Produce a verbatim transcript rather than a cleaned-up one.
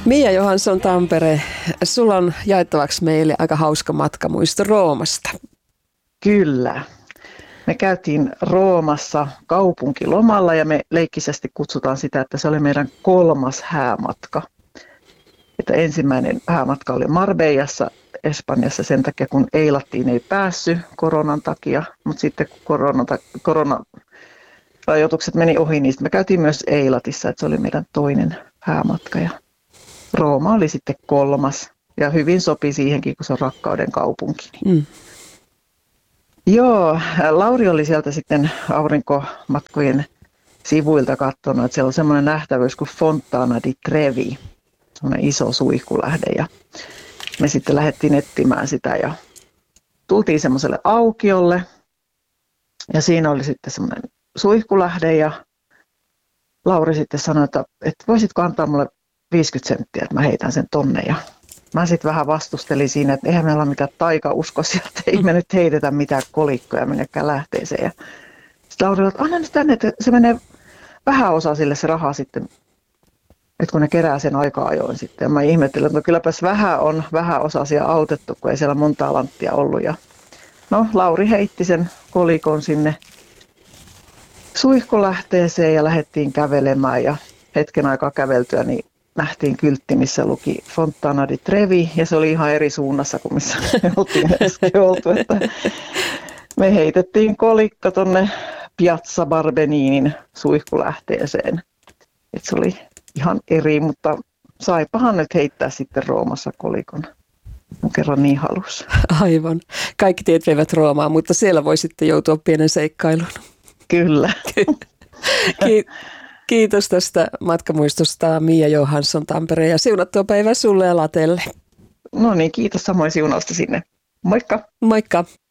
Mia Johansson Tampere, sulla on jaettavaksi meille aika hauska matkamuisto Roomasta. Kyllä. Me käytiin Roomassa kaupunkilomalla ja me leikkisesti kutsutaan sitä, että se oli meidän kolmas häämatka. Että ensimmäinen häämatka oli Marbellassa, Espanjassa sen takia, kun eilattiin ei päässyt koronan takia, mutta sitten kun korona, koronarajoitukset meni ohi, niin me käytiin myös Eilatissa, että se oli meidän toinen häämatka. Ja Rooma oli sitten kolmas ja hyvin sopi siihenkin, kun se on rakkauden kaupunki. Mm. Joo, Lauri oli sieltä sitten aurinkomatkojen sivuilta katsonut, että siellä on semmoinen nähtävyys kuin Fontana di Trevi, semmoinen iso suihkulähde. Ja me sitten lähdettiin etsimään sitä ja tultiin semmoiselle aukiolle ja siinä oli sitten semmoinen suihkulähde ja Lauri sitten sanoi, että, että voisitko antaa mulle viisikymmentä senttiä, että mä heitän sen tonne. Ja mä sitten vähän vastustelin siinä, että eihän meillä ole mitään taikauskoisia, että ei me nyt heitetä mitään kolikkoja minnekään lähteeseen. Ja sitten Lauri oli, että anna nyt tänne, että se menee vähän osa sille se raha sitten, että kun ne kerää sen aika ajoin sitten. Ja mä ihmettelin, että no kylläpäs vähän on vähän osasia autettu, kun ei siellä montaa lanttia ollut. Ja no Lauri heitti sen kolikon sinne suihkulähteeseen ja lähdettiin kävelemään ja hetken aikaa käveltyä, niin nähtiin kyltti, missä luki Fontana di Trevi, ja se oli ihan eri suunnassa kuin missä me oltiin äsken oltu. Että me heitettiin kolikko tuonne Piazza Barbeninin suihkulähteeseen. Et se oli ihan eri, mutta saipahan nyt heittää sitten Roomassa kolikon, kun kerran niin halusi. Aivan. Kaikki tiet veivät Roomaan, mutta siellä voi sitten joutua pienen seikkailuun. Kyllä. Ki- Kiitos tästä matkamuistosta Mia Johansson Tampere ja siunattua päivää sulle ja Latelle. No niin, kiitos samoin siunausta sinne. Moikka! Moikka!